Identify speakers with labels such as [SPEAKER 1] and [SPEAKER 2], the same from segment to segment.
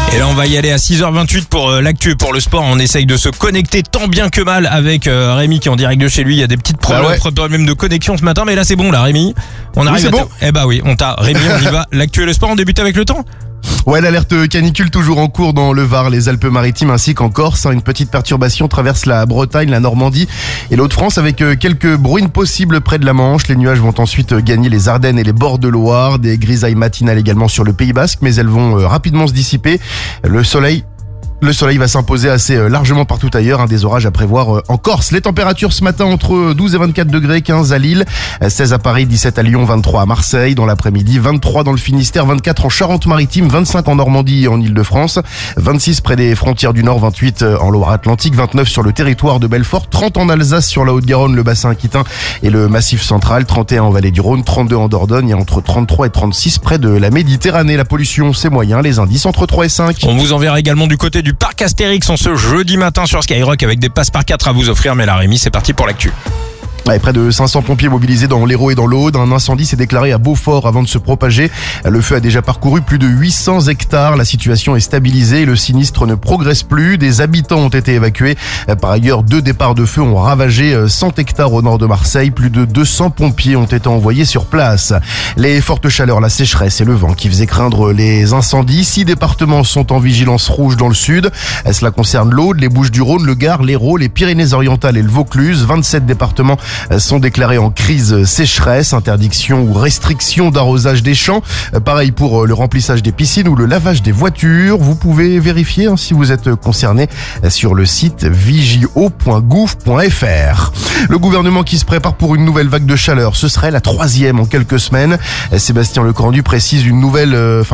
[SPEAKER 1] Et là on va y aller à 6h28 pour l'actu, pour le sport. On essaye de se connecter tant bien que mal avec Rémi qui est en direct de chez lui. Il y a des petites problèmes de connexion ce matin, mais là c'est bon là Rémi. On arrive
[SPEAKER 2] c'est bon.
[SPEAKER 1] Eh bah oui, on t'a Rémi, on y va. L'actu et le sport, on débute avec le temps.
[SPEAKER 2] Ouais, l'alerte canicule toujours en cours dans le Var, les Alpes-Maritimes ainsi qu'en Corse. Une petite perturbation traverse la Bretagne, la Normandie et l'Hauts-de-France avec quelques bruines possibles près de la Manche. Les nuages vont ensuite gagner les Ardennes et les bords de Loire. Des grisailles matinales également sur le Pays Basque, mais elles vont rapidement se dissiper. Le soleil va s'imposer assez largement partout ailleurs, des orages à prévoir en Corse. Les températures ce matin entre 12 et 24 degrés, 15 à Lille, 16 à Paris, 17 à Lyon, 23 à Marseille. Dans l'après-midi, 23 dans le Finistère, 24 en Charente-Maritime, 25 en Normandie et en Île-de-France, 26 près des frontières du Nord, 28 en Loire-Atlantique, 29 sur le territoire de Belfort, 30 en Alsace, sur la Haute-Garonne, le bassin aquitain et le Massif central, 31 en Vallée du Rhône, 32 en Dordogne et entre 33 et 36 près de la Méditerranée. La pollution, c'est moyen, les indices entre 3 et 5.
[SPEAKER 1] On vous enverra également du côté du parc Astérix en ce jeudi matin sur Skyrock avec des passes par 4 à vous offrir. Mais là Rémi, c'est parti pour l'actu.
[SPEAKER 2] Près de 500 pompiers mobilisés dans l'Hérault et dans l'Aude. Un incendie s'est déclaré à Beaufort avant de se propager. Le feu a déjà parcouru plus de 800 hectares. La situation est stabilisée et le sinistre ne progresse plus. Des habitants ont été évacués. Par ailleurs, 2 départs de feu ont ravagé 100 hectares au nord de Marseille. Plus de 200 pompiers ont été envoyés sur place. Les fortes chaleurs, la sécheresse et le vent qui faisaient craindre les incendies. 6 départements sont en vigilance rouge dans le sud. Cela concerne l'Aude, les Bouches-du-Rhône, le Gard, l'Hérault, les Pyrénées-Orientales et le Vaucluse. 27 départements sont déclarés en crise sécheresse, interdiction ou restriction d'arrosage des champs. Pareil pour le remplissage des piscines ou le lavage des voitures. Vous pouvez vérifier si vous êtes concerné sur le site vigio.gouv.fr. Le gouvernement qui se prépare pour une nouvelle vague de chaleur, ce serait la 3e en quelques semaines. Sébastien Lecornu préside une nouvelle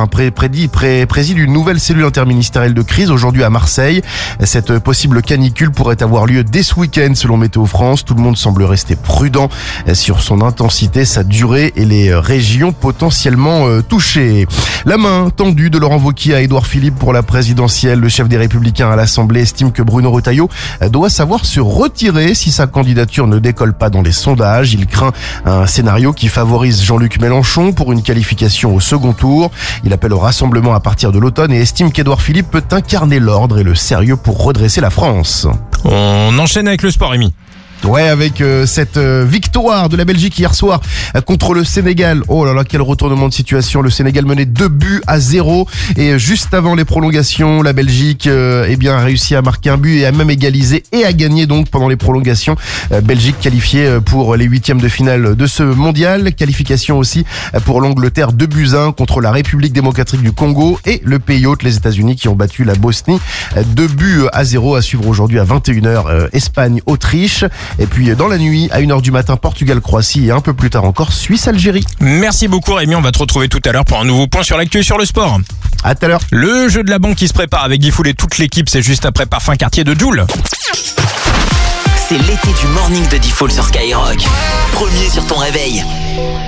[SPEAKER 2] cellule interministérielle de crise aujourd'hui à Marseille. Cette possible canicule pourrait avoir lieu dès ce week-end selon Météo France. Tout le monde semble rester prudent sur son intensité, sa durée et les régions potentiellement touchées. La main tendue de Laurent Wauquiez à Édouard Philippe pour la présidentielle. Le chef des Républicains à l'Assemblée estime que Bruno Retailleau doit savoir se retirer si sa candidature ne décolle pas dans les sondages. Il craint un scénario qui favorise Jean-Luc Mélenchon pour une qualification au second tour. Il appelle au rassemblement à partir de l'automne et estime qu'Édouard Philippe peut incarner l'ordre et le sérieux pour redresser la France. On enchaîne avec le sport, Rémi. Ouais, avec cette victoire de la Belgique hier soir contre le Sénégal. Oh là là, quel retournement de situation. Le Sénégal menait 2-0 et juste avant les prolongations, la Belgique a réussi à marquer un but et a même égalisé et a gagné donc pendant les prolongations. Belgique qualifiée pour les 8e de finale de ce mondial. Qualification aussi pour l'Angleterre 2-1 contre la République démocratique du Congo et le pays hôte, les États-Unis, qui ont battu la Bosnie 2-0 à suivre aujourd'hui à 21h Espagne-Autriche. Et puis dans la nuit, à 1h du matin, Portugal-Croatie et un peu plus tard encore Suisse-Algérie. Merci beaucoup Rémi, on va te retrouver tout à l'heure pour un nouveau point sur l'actu et sur le sport. À tout à l'heure. Le jeu de la banque qui se prépare avec Diffoul et toute l'équipe, c'est juste après Parfum Quartier de Joule.
[SPEAKER 3] C'est l'été du morning de Diffoul sur Skyrock. Premier sur ton réveil.